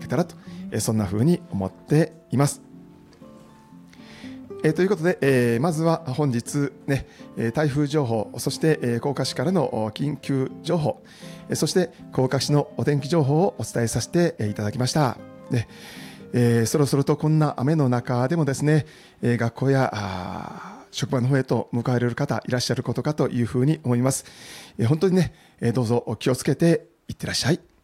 けたらと、そんな風に思っています。ということで、まずは本日、ね、台風情報、そして、甲賀市からの緊急情報、そして甲賀市のお天気情報をお伝えさせていただきました。ね、そろそろとこんな雨の中でもですね、学校や職場の方へと向かわれる方いらっしゃることかというふうに思います。本当にね、どうぞ気をつけていってらっしゃい。